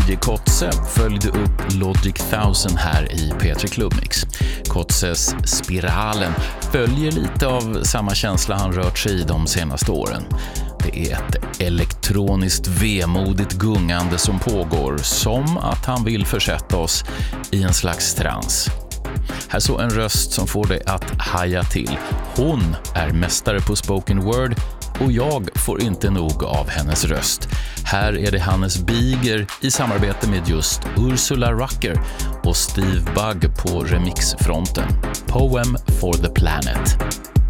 DJ Kotze följde upp Logic 1000 här i P3 Clubmix. Kotzes Spiralen följer lite av samma känsla han rört sig i de senaste åren. Det är ett elektroniskt vemodigt gungande som pågår, som att han vill försätta oss i en slags trans. Här så en röst som får dig att haja till. Hon är mästare på spoken word och jag får inte nog av hennes röst. Här är det Hannes Biger i samarbete med just Ursula Rucker och Steve Bugg på remixfronten. Poem for the Planet.